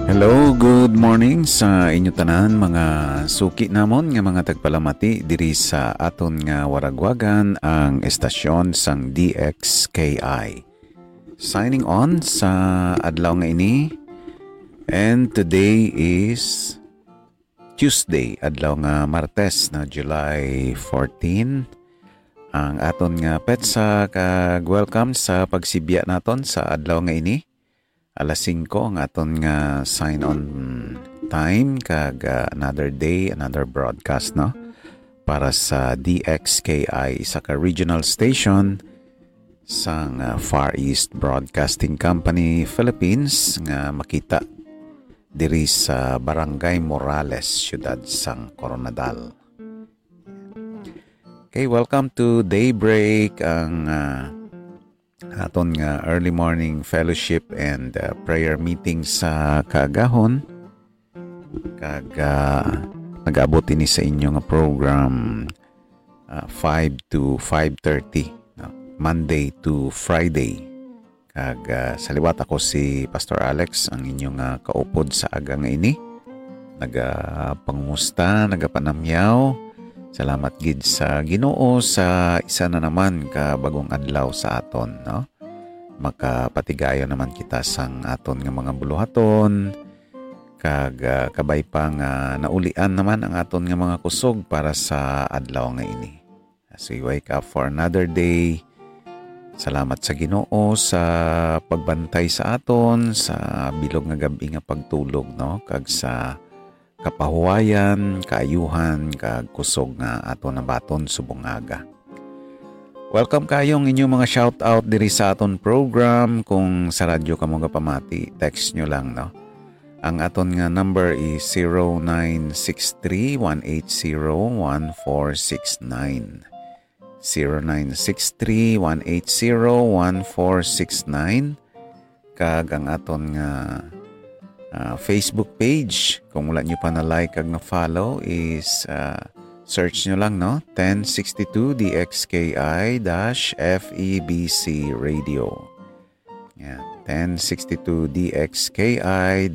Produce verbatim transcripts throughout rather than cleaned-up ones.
Hello, good morning sa inyo tanan mga suki namon nga mga tagpalamati diri sa aton nga waragwagan ang estasyon sang D X K I. Signing on sa adlaw nga ini, and today is Tuesday, adlaw nga Martes na July fourteen. Ang aton nga petsa kag welcome sa pagsibya naton sa adlaw nga ini. Alas singko ang aton nga sign on time kag uh, another day, another broadcast no para sa D X K I, isa ka regional station sang uh, Far East Broadcasting Company Philippines nga makita diri sa Barangay Morales, siyudad sang Coronadal. Okay, welcome to Daybreak, ang uh, aton nga early morning fellowship and uh, prayer meeting sa kaagahon. Kag uh, nag-abot ini sa inyo nga program uh, five to five thirty, no? Monday to Friday. Kag uh, sa liwat ako si Pastor Alex, ang inyong uh, kaupod sa aga nga ini. Nagapangumusta, nagapanamyaw. Salamat gid sa Ginoo sa isa na naman ka bagong adlaw sa aton, no? Makapatigayo naman kita sang aton nga mga buluhaton, kag uh, kabay pa nga naulian naman ang aton nga mga kusog para sa adlaw nga ini. As we wake up for another day, salamat sa Ginoo sa pagbantay sa aton sa bilog nga gabi nga pagtulog, no? Kag sa kapahuwayan, kaayuhan, kag kusog nga ato na baton subong aga. Welcome kayong inyong mga shoutout diri sa aton program. Kung sa radyo ka mo pamati, text nyo lang, no? Ang aton nga number is zero nine six three one eight zero one four six nine. zero nine six three one eight zero one four six nine. Kag ang aton nga Uh, Facebook page, kung wala nyo pa na like kag na follow, is uh, search nyo lang, no? ten sixty-two D X K I F E B C Radio. Yan, ten sixty-two D X K I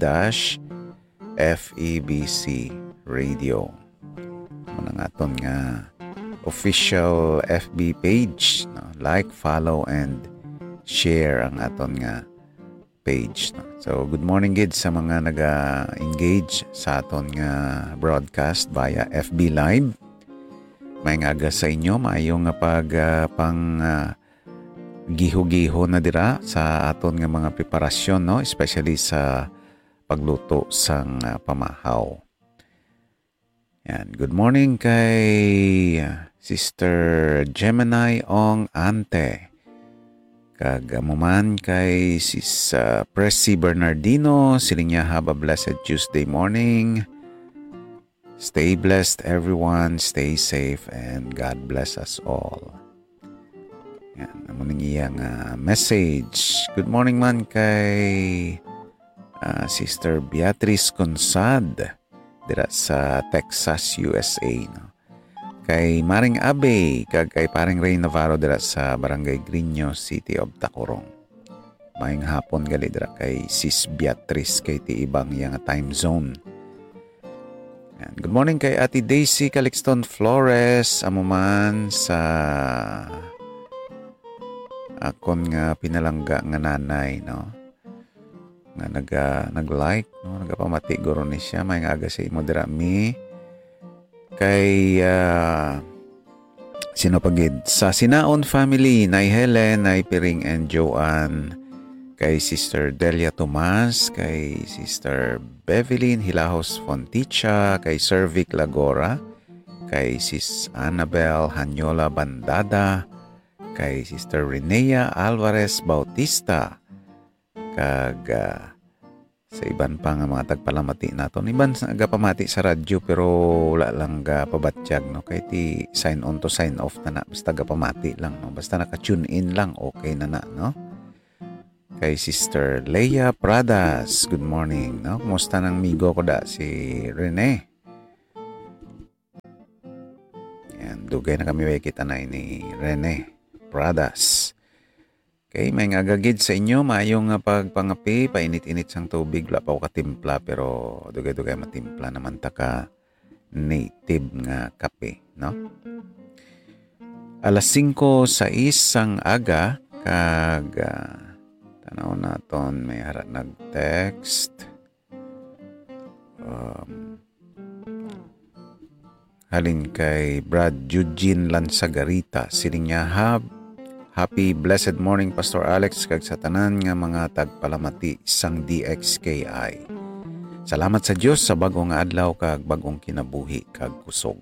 F E B C Radio. Muna nga aton nga official F B page, no? Like, follow, and share ang aton nga page, no? So, good morning gid sa mga naga-engage sa aton nga broadcast via F B Live. May ngaga sa inyo, maayong nga pag uh, pang uh, giho-giho na dira sa aton nga mga preparasyon, no? Especially sa pagluto sang uh, pamahaw. Yan. Good morning kay uh, Sister Gemini Ong Ante. Kag muman kay sis uh, Presi Bernardino, siling niya, have a blessed Tuesday morning. Stay blessed everyone, stay safe, and God bless us all. Yan, naman iyang uh, message. Good morning man kay uh, Sister Beatrice Consad dira sa Texas, U S A, no? Kay Maring Abe, kag kay Paring Ray Navarro dira sa Barangay Grino, City of Tacurong. Mayang hapon gali dira kay Sis Beatrice kay ti ibang yang time zone. Yan. Good morning kay Ate Daisy Calixton Flores, amuman sa akon nga pinalangga nga nanay, no? Nga naga nag-like, no? Nagapamati guro ni siya, mayang aga sa imo dira mi. Kay uh, sino pagid sa Sinaon family, Nay Helen, Nay Piring, and Joanne. Kay Sister Delia Tomas, kay Sister Bevelyn Hilahos Fonticha, kay Sir Vic Lagora, kay Sis Annabel Hanyola Bandada, kay Sister Renea Alvarez Bautista, kag uh, sa iban pa nga mga tagpalamati naton. Iban sa agapamati sa radyo pero wala lang ga pabatsyag, no? Kay ti sign on to sign off na na. Basta agapamati lang, no? Basta naka-tune in lang, okay na na, no? Kay Sister Leia Pradas, good morning, no? Kumusta ng migo ko da si Rene? Yan, dugay na kami way kita na ni Rene Pradas. Okay, may nga gagid sa inyo, maayong nga pagpangapi, painit-init sang tubig, wala pa ako katimpla, pero dugay-dugay matimpla naman ta ka native nga kape, no? Alas singko sa isang aga, kag uh, tanaw naton may hara nag-text. Um, halin kay Brad Eugene Lansagarita, siling niya, hab, happy blessed morning Pastor Alex kag sa tanan nga mga tagpalamati sang D X K I. Salamat sa Dios sa bagong nga adlaw kag bagong kinabuhi kag kusog.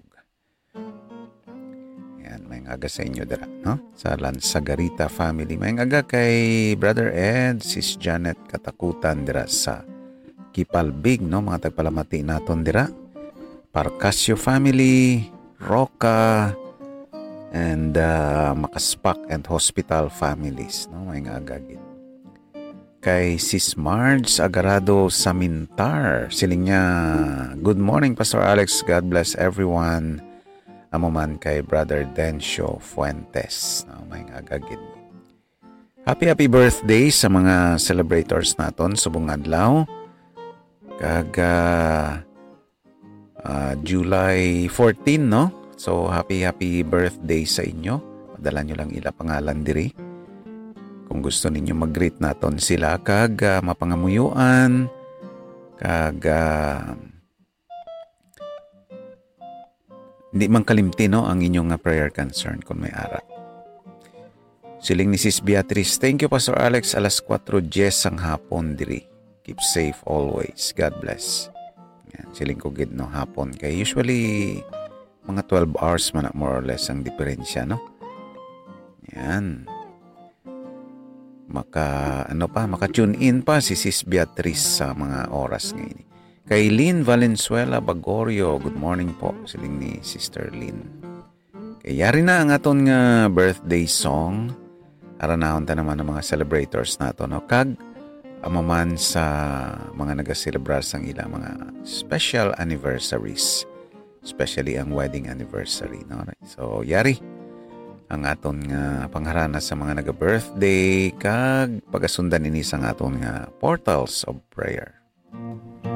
Yan, may aga sa inyo dira, no? Sa Lansagarita family. May aga kay Brother Ed, Sis Janet Katakutan dira sa Kipalbig, no? Mga tagpalamati naton dira. Parcasio family, Roca, and uh, Makaspak and Hospital families, no? May aga gid. Kay Sis Marge Agarado Samintar, siling niya, good morning Pastor Alex, God bless everyone. Amo man kay Brother Dencio Fuentes, no? May agagid. Happy happy birthday sa mga celebrators naton subong adlaw. Kag uh, uh, July fourteen, no? So happy happy birthday sa inyo. Padala nyo lang ila pangalan diri. Kung gusto ninyo mag-greet naton sila kag uh, mapangamuyuan, kag uh, hindi man kalimti, no, ang inyong uh, prayer concern kung may ara. Siling ni Sis Beatrice, thank you Pastor Alex, alas kwatro diyes ang hapon diri. Keep safe always. God bless. Yan, siling ko gid no hapon kay usually mga twelve hours man more or less ang diferensya, no? Yan. Maka, ano pa, maka-tune in pa si Sis Beatrice sa mga oras ngayon. Kay Lynn Valenzuela Bagorio, good morning po, siling ni Sister Lynn. Kay yari na ang aton nga birthday song. Aranahon ta naman ng mga celebrators nato, no? Kag, amaman sa mga nagaselebrar sang ilang mga special anniversaries. Especially ang wedding anniversary, no? So, yari ang aton nga pangharana sa mga naga-birthday kag pagasundan ini sa aton nga portals of prayer.